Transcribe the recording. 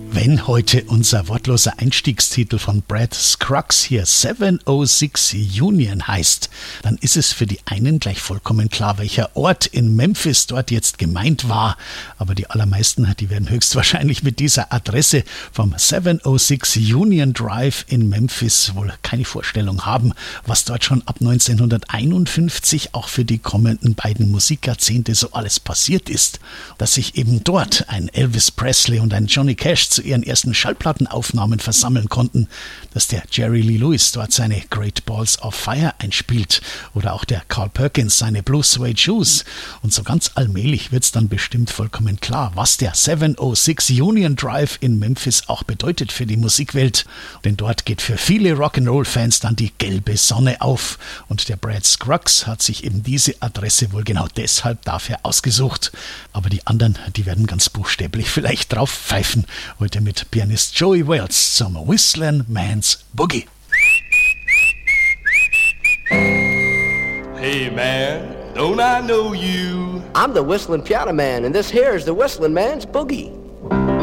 Wenn heute unser wortloser Einstiegstitel von Brad Scruggs hier 706 Union heißt, dann ist es für die einen gleich vollkommen klar, welcher Ort in Memphis dort jetzt gemeint war. Aber die allermeisten, die werden höchstwahrscheinlich mit dieser Adresse vom 706 Union Drive in Memphis wohl keine Vorstellung haben, was dort schon ab 1951 auch für die kommenden beiden Musikjahrzehnte so alles passiert ist. Dass sich eben dort ein Elvis Presley und ein Johnny Cash zu ihren ersten Schallplattenaufnahmen versammeln konnten, dass der Jerry Lee Lewis dort seine Great Balls of Fire einspielt oder auch der Carl Perkins seine Blue Suede Shoes. Und so ganz allmählich wird's dann bestimmt vollkommen klar, was der 706 Union Drive in Memphis auch bedeutet für die Musikwelt. Denn dort geht für viele Rock'n'Roll-Fans dann die gelbe Sonne auf. Und der Brad Scruggs hat sich eben diese Adresse wohl genau deshalb dafür ausgesucht. Aber die anderen, die werden ganz buchstäblich vielleicht drauf pfeifen. Heute mit Pianist Joey Wells zum Whistlin' Man's Boogie. Hey man, don't I know you? I'm the Whistling Piano Man, and this here is the Whistling Man's Boogie.